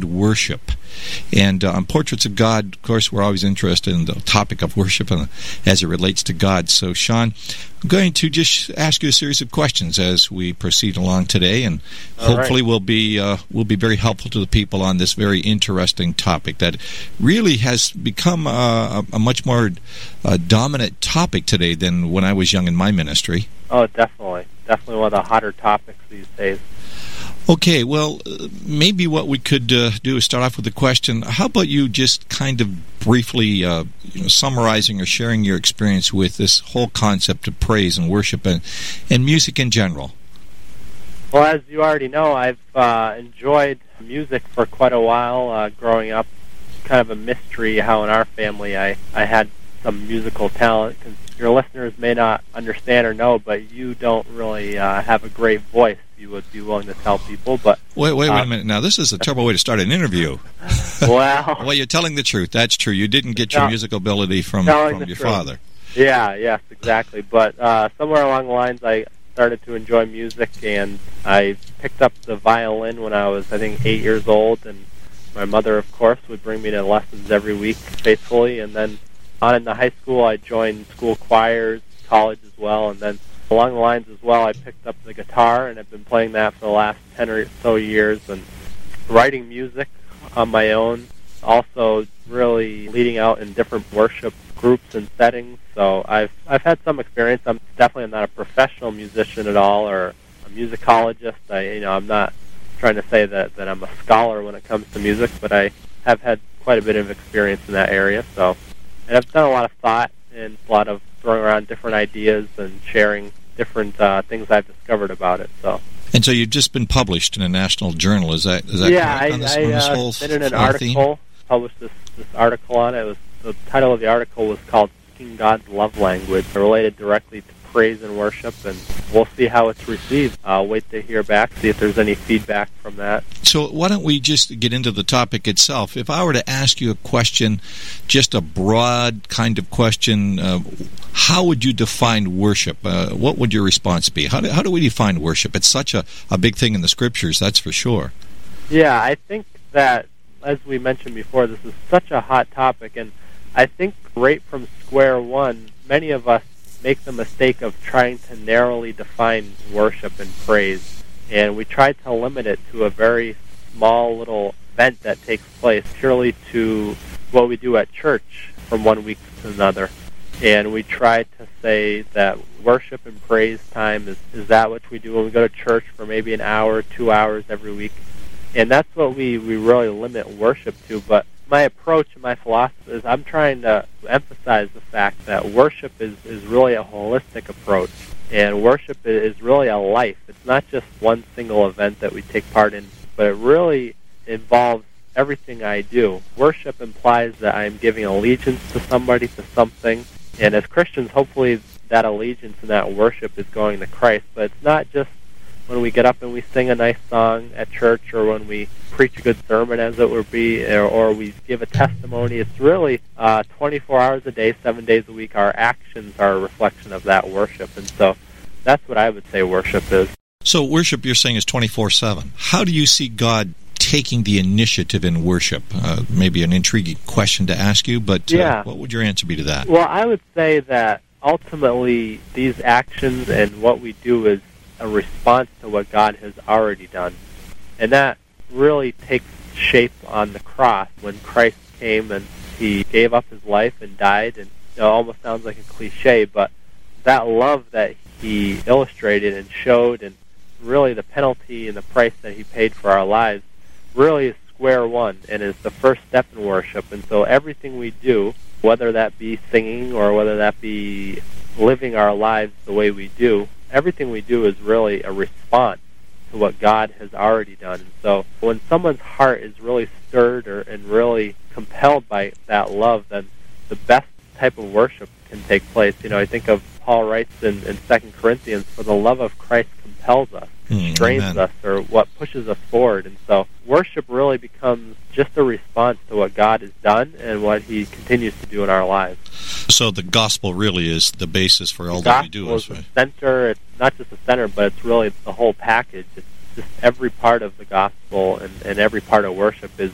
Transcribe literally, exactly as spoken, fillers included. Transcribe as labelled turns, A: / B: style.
A: worship. And uh, on Portraits of God, of course, we're always interested in the topic of worship and, as it relates to God. So, Sean, I'm going to just ask you a series of questions as we proceed along today, and
B: All
A: hopefully
B: right.
A: we'll be uh, we'll be very helpful to the people on this very interesting topic that really has become uh, a, a much more uh, dominant topic today than when I was young in my ministry.
B: Oh, definitely. Definitely one of the hotter topics these days.
A: Okay, well, uh, maybe what we could uh, do is start off with a question. How about you just kind of briefly uh, you know, summarizing or sharing your experience with this whole concept of praise and worship and, and music in general?
B: Well, as you already know, I've uh, enjoyed music for quite a while uh, growing up. Kind of a mystery how in our family I, I had some musical talent, because your listeners may not understand or know, but you don't really uh, have a great voice. You would be willing to tell people, but
A: wait, wait, wait
B: um,
A: a minute. Now, this is a terrible way to start an interview.
B: Well,
A: well, you're telling the truth. That's true. You didn't get your
B: No,
A: musical ability from
B: telling
A: from
B: the
A: your
B: truth.
A: father.
B: Yeah, yes, exactly. But uh, somewhere along the lines, I started to enjoy music, and I picked up the violin when I was, I think, eight years old, and my mother, of course, would bring me to lessons every week faithfully, and then on into high school, I joined school choirs, college as well, and then along the lines as well, I picked up the guitar, and I've been playing that for the last ten or so years, and writing music on my own, also really leading out in different worship groups and settings. So I've I've had some experience. I'm definitely not a professional musician at all, or a musicologist. I you know I'm not trying to say that, that I'm a scholar when it comes to music, but I have had quite a bit of experience in that area. So, and I've done a lot of thought and a lot of throwing around different ideas and sharing different uh, things I've discovered about it. So.
A: And so you've just been published in a national journal. Is that is that
B: yeah,
A: correct
B: I,
A: on this,
B: I
A: on this
B: uh,
A: whole
B: submitted an
A: whole
B: article,
A: theme?
B: published this, this article on it. It was, the title of the article was called Speaking God's Love Language, related directly to praise and worship, and we'll see how it's received. I'll wait to hear back, see if there's any feedback from that.
A: So why don't we just get into the topic itself? If I were to ask you a question, just a broad kind of question, uh, how would you define worship? Uh, what would your response be? How do, how do we define worship? It's such a, a big thing in the Scriptures, that's for sure.
B: Yeah, I think that, as we mentioned before, this is such a hot topic, and I think right from square one, many of us make the mistake of trying to narrowly define worship and praise, and we try to limit it to a very small little event that takes place purely to what we do at church from one week to another. And we try to say that worship and praise time is, is that what we do when we go to church for maybe an hour, two hours every week. And that's what we, we really limit worship to. But my approach and my philosophy is I'm trying to emphasize the fact that worship is, is really a holistic approach. And worship is really a life. It's not just one single event that we take part in, but it really involves everything I do. Worship implies that I'm giving allegiance to somebody, to something. And as Christians, hopefully that allegiance and that worship is going to Christ. But it's not just when we get up and we sing a nice song at church, or when we preach a good sermon, as it would be, or, or we give a testimony. It's really uh, twenty-four hours a day, seven days a week. Our actions are a reflection of that worship. And so that's what I would say worship is.
A: So worship, you're saying, is twenty-four seven. How do you see God taking the initiative in worship? Uh, maybe an intriguing question to ask you, but uh,
B: yeah.
A: what would your answer be to that?
B: Well, I would say that ultimately these actions and what we do is a response to what God has already done. And that really takes shape on the cross when Christ came and he gave up his life and died. And it almost sounds like a cliche, but that love that he illustrated and showed, and really the penalty and the price that he paid for our lives, really is square one and is the first step in worship. And so everything we do, whether that be singing or whether that be living our lives the way we do, everything we do is really a response to what God has already done. And so when someone's heart is really stirred or, and really compelled by that love, then the best type of worship can take place. You know, I think of Paul writes in, in Second Corinthians, for the love of Christ compels us, strains
A: Amen.
B: us, or what pushes us forward. And so worship really becomes just a response to what God has done and what he continues to do in our lives.
A: So the gospel really is the basis for all
B: the
A: that we do.
B: gospel is the center. It's not just the center, but it's really the whole package. It's just every part of the gospel and, and every part of worship is